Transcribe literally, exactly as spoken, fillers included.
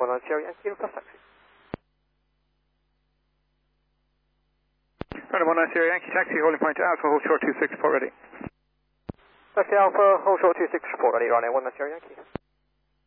one nine zero Yankee, request taxi. Runway one nine zero Yankee taxi, holding point to Alpha, hold short two six, report ready. Taxi Alpha, hold short two six, report ready, runway one nine zero Yankee.